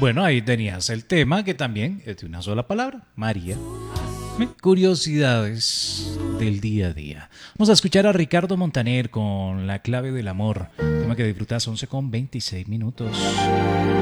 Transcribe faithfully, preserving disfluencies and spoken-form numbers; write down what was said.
Bueno, ahí tenías el tema que también es de una sola palabra, María. Curiosidades del día a día. Vamos a escuchar a Ricardo Montaner con La clave del amor, tema que disfrutas once con veintiséis minutos.